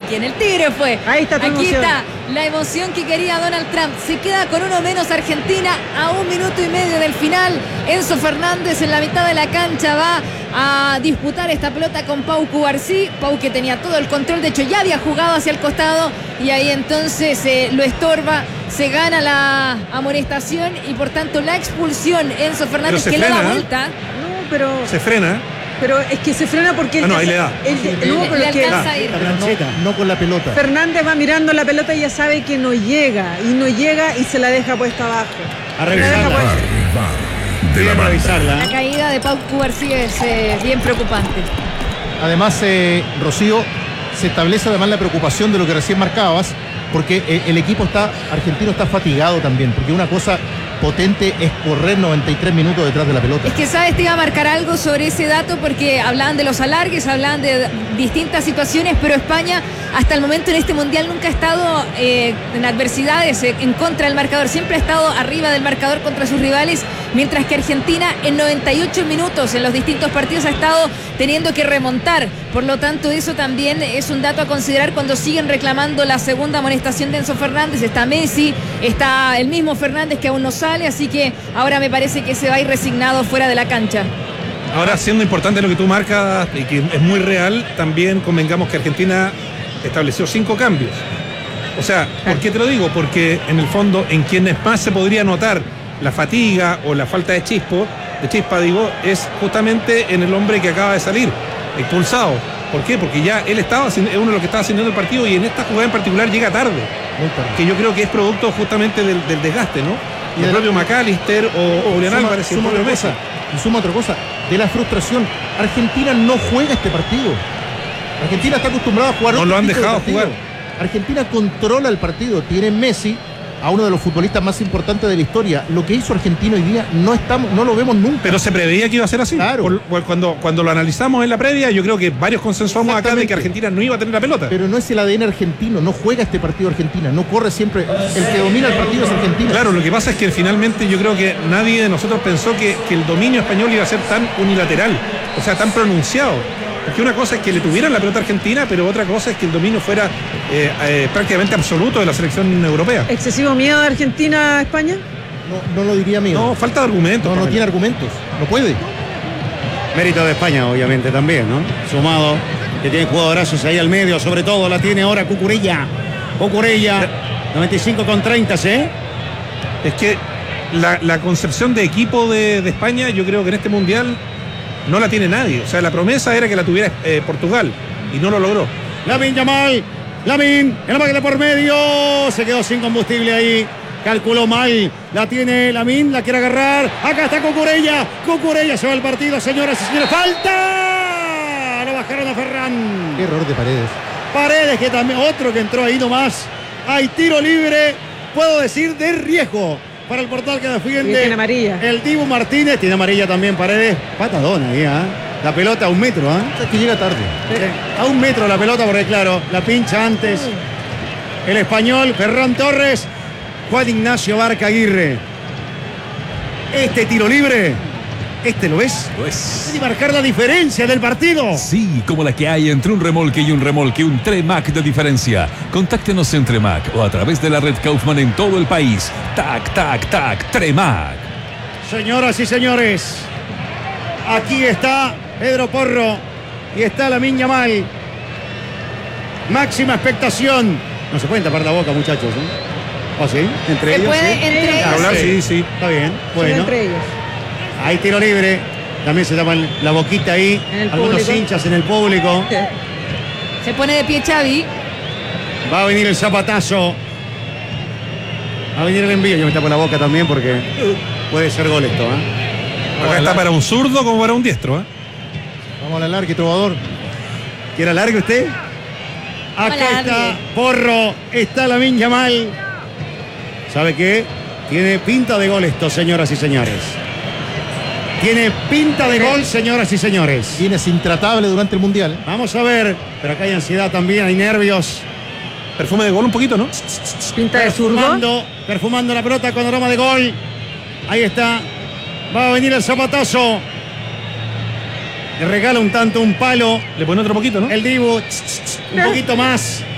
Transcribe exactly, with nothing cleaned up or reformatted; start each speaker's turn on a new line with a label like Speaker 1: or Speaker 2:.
Speaker 1: quién, el Tigre fue.
Speaker 2: Ahí está tu
Speaker 1: Aquí
Speaker 2: emoción.
Speaker 1: está la emoción que quería Donald Trump. Se queda con uno menos Argentina a un minuto y medio del final. Enzo Fernández en la mitad de la cancha va a disputar esta pelota con Pau Cubarsí. Pau que tenía todo el control, de hecho ya había jugado hacia el costado y ahí entonces eh, lo estorba. Se gana la amonestación y por tanto la expulsión. Enzo Fernández que
Speaker 3: frena,
Speaker 1: le da
Speaker 3: ¿eh?
Speaker 1: vuelta.
Speaker 2: No, pero,
Speaker 3: Se frena.
Speaker 2: pero es que se frena porque...
Speaker 3: Ah, no, ahí le da.
Speaker 2: él- no, pero
Speaker 1: Le
Speaker 2: es que
Speaker 1: alcanza a ir.
Speaker 4: No, no con la pelota.
Speaker 2: Fernández va mirando la pelota y ya sabe que no llega. Y no llega y se la deja puesta abajo.
Speaker 4: A
Speaker 2: Se la deja
Speaker 4: revisarla.
Speaker 2: puesta-
Speaker 5: De la
Speaker 4: Bien
Speaker 5: banda.
Speaker 4: revisarla.
Speaker 1: La caída de Pau Cubarsí es eh, bien preocupante.
Speaker 6: Además, eh, Rocío, se establece además la preocupación de lo que recién marcabas, porque eh, el equipo está argentino está fatigado también, porque una cosa potente es correr noventa y tres minutos detrás de la pelota.
Speaker 1: Es que, ¿sabes? Te iba a marcar algo sobre ese dato porque hablaban de los alargues, hablaban de distintas situaciones, pero España hasta el momento en este Mundial nunca ha estado eh, en adversidades, eh, en contra del marcador, siempre ha estado arriba del marcador contra sus rivales, mientras que Argentina en noventa y ocho minutos en los distintos partidos ha estado teniendo que remontar. Por lo tanto, eso también es un dato a considerar cuando siguen reclamando la segunda amonestación de Enzo Fernández. Está Messi, está el mismo Fernández que aún no sale, así que ahora me parece que se va a ir resignado fuera de la cancha.
Speaker 3: Ahora, siendo importante lo que tú marcas y que es muy real, también convengamos que Argentina estableció cinco cambios. O sea, ¿por qué te lo digo? Porque en el fondo, en quienes más se podría notar la fatiga o la falta de chispo, de chispa, digo, es justamente en el hombre que acaba de salir, expulsado. ¿Por qué? Porque ya él estaba, es uno de los que estaba haciendo el partido y en esta jugada en particular llega tarde.
Speaker 6: Muy tarde.
Speaker 3: Que yo creo que es producto justamente del, del desgaste, ¿no?
Speaker 6: Y
Speaker 3: el
Speaker 6: de-
Speaker 3: propio McAllister o, o Julián
Speaker 6: Suma-
Speaker 3: Álvarez y el
Speaker 6: suma
Speaker 3: propio
Speaker 6: otra
Speaker 3: Messi.
Speaker 6: cosa, y suma otra cosa, de la frustración. Argentina no juega este partido. Argentina está acostumbrada a jugar
Speaker 3: No
Speaker 6: otro
Speaker 3: lo han
Speaker 6: tipo de
Speaker 3: dejado
Speaker 6: partido.
Speaker 3: jugar.
Speaker 6: Argentina controla el partido, tiene Messi, a uno de los futbolistas más importantes de la historia. Lo que hizo Argentina hoy día no estamos, no lo vemos nunca.
Speaker 3: Pero se preveía que iba a ser así.
Speaker 6: Claro.
Speaker 3: Por- por- cuando, cuando lo analizamos en la previa, yo creo que varios consensuamos acá de que
Speaker 6: Exactamente.
Speaker 3: Argentina no iba a tener la pelota.
Speaker 6: Pero no es el A D N argentino, no juega este partido Argentina, no corre siempre. El que domina el partido es Argentina.
Speaker 3: Claro, lo que pasa es que finalmente yo creo que nadie de nosotros pensó que, que el dominio español iba a ser tan unilateral, o sea, tan pronunciado. Porque una cosa es que le tuvieran la pelota argentina, pero otra cosa es que el dominio fuera eh, eh, prácticamente absoluto de la selección europea.
Speaker 2: ¿Excesivo miedo de Argentina a España?
Speaker 6: No, no lo diría mío.
Speaker 3: No, falta de argumentos.
Speaker 6: no, no
Speaker 3: Pamela.
Speaker 6: tiene argumentos, no puede.
Speaker 4: Mérito de España, obviamente, también, ¿no? Sumado, que tiene jugadorazos ahí al medio, sobre todo la tiene ahora Cucurella. Cucurella, noventa y cinco con treinta, ¿sí?
Speaker 3: Es que la, la concepción de equipo de, de España, yo creo que en este mundial no la tiene nadie. O sea, la promesa era que la tuviera eh, Portugal y no lo logró.
Speaker 4: Lamin Yamal, Lamin, en la máquina por medio, se quedó sin combustible ahí, calculó mal, la tiene Lamin, la quiere agarrar, acá está Cucurella, Cucurella se va al partido, señoras y señores, ¡falta! Lo bajaron a Ferran.
Speaker 6: Qué error de Paredes.
Speaker 4: Paredes, que también, otro que entró ahí nomás, hay tiro libre, puedo decir, de riesgo para el portal que defiende.
Speaker 2: Y tiene amarilla.
Speaker 4: El Dibu Martínez, tiene amarilla también Paredes, patadona ahí, ¿ah? La pelota a un metro, ¿ah?
Speaker 6: Es que llega tarde.
Speaker 4: A un metro la pelota, porque claro, la pincha antes el español Ferran Torres, Juan Ignacio Barca Aguirre. Este tiro libre, ¿este lo ves?
Speaker 5: Lo es.
Speaker 4: Puede marcar la diferencia del partido.
Speaker 5: Sí, como la que hay entre un remolque y un remolque, un Tremac de diferencia. Contáctenos en Tremac o a través de la red Kaufman en todo el país. Tac, tac, tac, Tremac.
Speaker 4: Señoras y señores, aquí está Pedro Porro y está Lamine Yamal. Máxima expectación. No se pueden tapar la boca, muchachos, ¿eh? ¿O sí? ¿Entre
Speaker 1: Se
Speaker 4: ellos?
Speaker 1: puede
Speaker 4: ¿sí?
Speaker 1: entre ellos.
Speaker 3: Hablar, sí, sí.
Speaker 4: Está bien,
Speaker 2: Son
Speaker 4: bueno.
Speaker 2: entre ellos.
Speaker 4: Hay tiro libre. También se tapan la boquita ahí.
Speaker 2: En el
Speaker 4: Algunos
Speaker 2: público.
Speaker 4: hinchas en el público.
Speaker 1: Se pone de pie Xavi.
Speaker 4: Va a venir el zapatazo. Va a venir el envío. Yo me tapo la boca también porque puede ser gol esto, ¿eh?
Speaker 3: Acá está para un zurdo como para un diestro, ¿eh?
Speaker 6: Vamos al alargue, trovador.
Speaker 4: ¿Quiere alargue usted? Acá
Speaker 1: Alargue.
Speaker 4: está Porro. Está Lamine Yamal. ¿Sabe qué? Tiene pinta de gol esto, señoras y señores. Tiene pinta de gol, señoras y señores.
Speaker 6: Viene es intratable durante el Mundial.
Speaker 4: Vamos a ver. Pero acá hay ansiedad también, hay nervios.
Speaker 3: Perfume de gol un poquito, ¿no?
Speaker 2: Pinta de zurdo.
Speaker 4: Perfumando, perfumando la pelota con aroma de gol. Ahí está. Va a venir el zapatazo. Le regala un tanto, un palo.
Speaker 3: Le pone otro poquito, ¿no?
Speaker 4: El Dibu. Un poquito más.